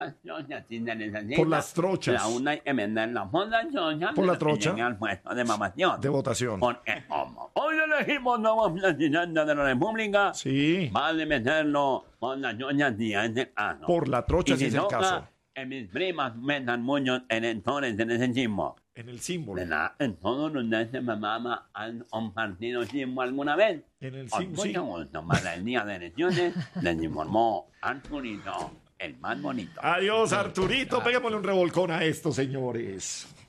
Por las trochas. Por la trocha. De votación. Porque como hoy elegimos nuevo presidente de la República, Sí. vale meterlo por las ñoñas si es el caso. Por la trocha, si es el toca, caso. que mis primas metan muchos electores en ese chismo. En el símbolo. En todos los de ese mamá han compartido sismo alguna vez. En el Con símbolo. Sí. mucho gusto, para el día de elecciones, les informó Arturito, el más bonito. Adiós, Arturito. Peguémosle un revolcón a esto, señores.